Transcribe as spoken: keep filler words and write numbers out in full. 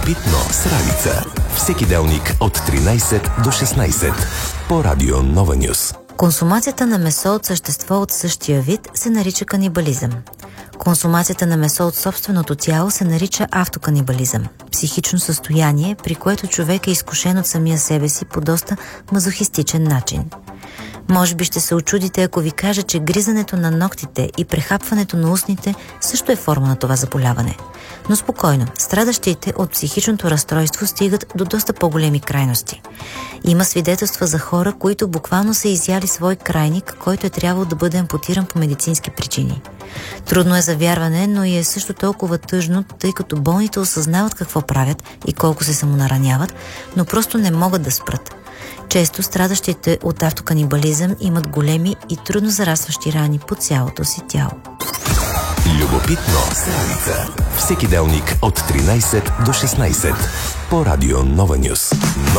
Любопитно с Ралица. Всеки делник от тринайсет до шестнайсет по Радио Нова Нюс. Консумацията на месо от същество от същия вид се нарича канибализъм. Консумацията на месо от собственото тяло се нарича автоканибализъм. Психично състояние, при което човек е изкушен от самия себе си по доста мазохистичен начин. Може би ще се очудите, ако ви кажа, че гризането на ногтите и прехапването на устните също е форма на това заболяване. Но спокойно, страдащите от психичното разстройство стигат до доста по-големи крайности. Има свидетелства за хора, които буквално са изяли свой крайник, който е трябвало да бъде ампутиран по медицински причини. Трудно е за вярване, но и е също толкова тъжно, тъй като болните осъзнават какво правят и колко се самонараняват, но просто не могат да спрат. Често страдащите от автоканибализъм имат големи и трудно зарастващи рани по цялото си тяло. Любопитно с Ралица. Всеки делник от тринайсет до шестнайсет по Радио Нова Нюс.